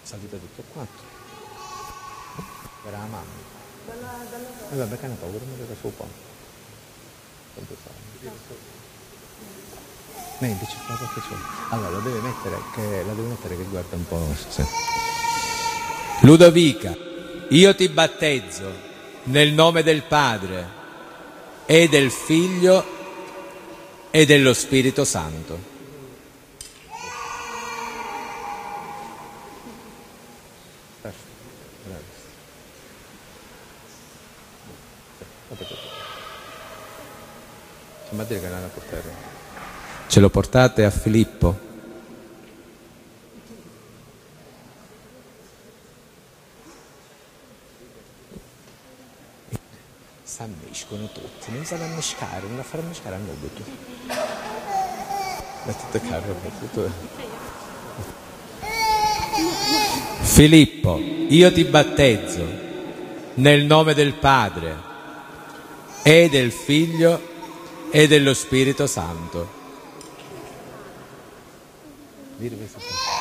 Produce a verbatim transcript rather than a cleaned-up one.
Salite tutto quanto. Era la mamma. E vabbè che ne paura, mi deve suo po'. Quanto fa? No, invece fa qualche cosa. Allora, la deve mettere che, la deve mettere che guarda un po'. Sì. Ludovica, io ti battezzo nel nome del Padre e del Figlio e dello Spirito Santo. Ma dire che non la portare. Ce lo portate a Filippo? Si ammiscono tutti, non sanno ammiscare, non la fare ammiscare a nudo. Mettete carro, tutto. Filippo, io ti battezzo nel nome del Padre e del Figlio e dello Spirito Santo. Dire questo.